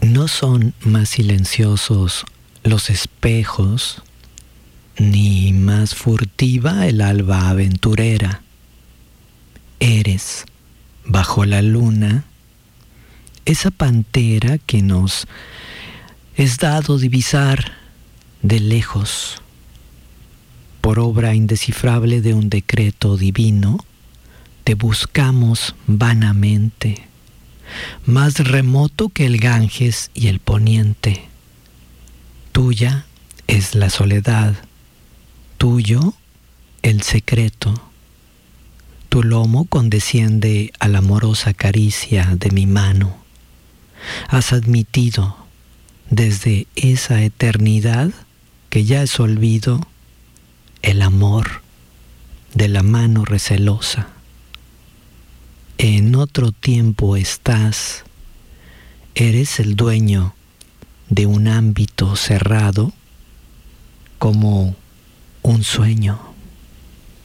No son más silenciosos los espejos, ni más furtiva el alba aventurera. Eres, bajo la luna, esa pantera que nos es dado divisar de lejos. Por obra indescifrable de un decreto divino, te buscamos vanamente, más remoto que el Ganges y el poniente. Tuya es la soledad, tuyo el secreto. Tu lomo condesciende a la amorosa caricia de mi mano. Has admitido desde esa eternidad que ya es olvido el amor de la mano recelosa. En otro tiempo estás, eres el dueño de un ámbito cerrado como un sueño.